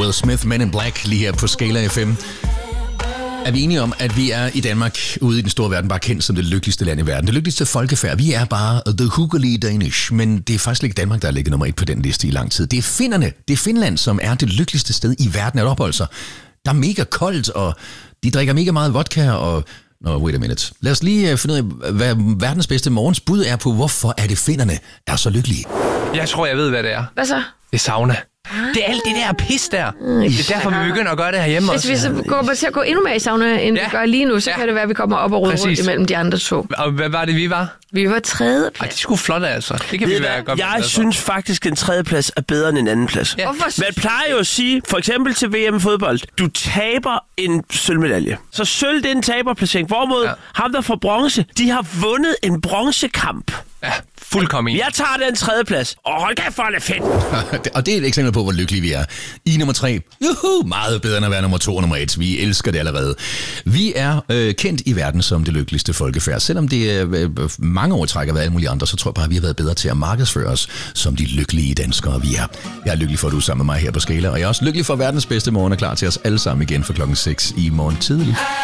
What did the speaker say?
Will Smith, Men in Black, lige her på Skala FM. Er vi enige om, at vi er i Danmark, ude i den store verden, bare kendt som det lykkeligste land i verden? Det lykkeligste folkefærd. Vi er bare the hyggelige Danish, men det er faktisk ikke Danmark, der er ligget nummer 1 på den liste i lang tid. Det er finnerne. Det er Finland, som er det lykkeligste sted i verden at opholde sig. Der er mega koldt, og de drikker mega meget vodka, og... wait a minute. Lad os lige finde ud af, hvad verdens bedste morgens bud er på, hvorfor er det finnerne er så lykkelige. Jeg tror, jeg ved, hvad det er. Hvad så? Det er sauna. Det er alt det der pis der. Det er derfor, vi begynder at gøre det herhjemme også. Hvis vi går til at gå endnu mere i sauna, end vi gør lige nu, så kan det være, at vi kommer op og ruder rundt imellem de andre to. Og hvad var det, vi var? Vi var 3. plads. Ej, det er sgu flot, altså. Det kan vi være godt. Jeg synes faktisk, en 3. plads er bedre end en 2. plads. Ja. Man plejer jo at sige, for eksempel til VM fodbold, du taber en sølvmedalje. Så sølv, det er en taberplacering. Hvorimod ham, der får bronze, de har vundet en bronzekamp. Ja, fuldkommen. Jeg tager den 3. plads. Hold kæft, for det fedt. Og det er et eksempel på, hvor lykkelige vi er. I nummer 3. Juhu, meget bedre end at være nummer 2 og nummer 1. Vi elsker det allerede. Vi er kendt i verden som det lykkeligste folkefærd. Selvom det mange år trækker ved alle mulige andre, så tror jeg bare, at vi har været bedre til at markedsføre os som de lykkelige danskere, vi er. Jeg er lykkelig for, at du er sammen med mig her på Skala, og jeg er også lykkelig for, at verdens bedste morgen er klar til os alle sammen igen for klokken 6 i morgen tidlig.